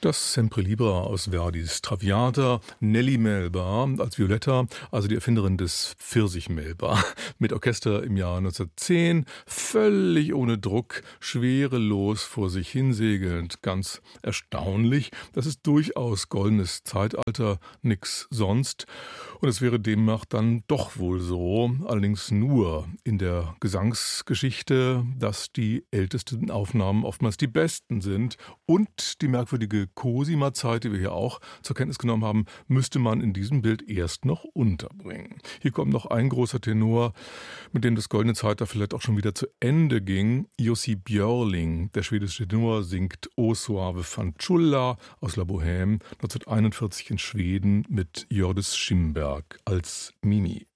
Das Sempre Libera aus Verdis Traviata, Nelly Melba als Violetta, also die Erfinderin des Pfirsich-Melba, mit Orchester im Jahr 1910, völlig ohne Druck, schwerelos vor sich hinsegelnd, ganz erstaunlich. Das ist durchaus goldenes Zeitalter, nix sonst. Und es wäre demnach dann doch wohl so, allerdings nur in der Gesangsgeschichte, dass die ältesten Aufnahmen oftmals die besten sind und die merkwürdige Cosima-Zeit, die wir hier auch zur Kenntnis genommen haben, müsste man in diesem Bild erst noch unterbringen. Hier kommt noch ein großer Tenor, mit dem das goldene Zeitalter vielleicht auch schon wieder zu Ende ging. Jussi Björling, der schwedische Tenor, singt O Soave Fanciulla aus La Bohème 1941 in Schweden mit Hjördis Skimberg als Mimi.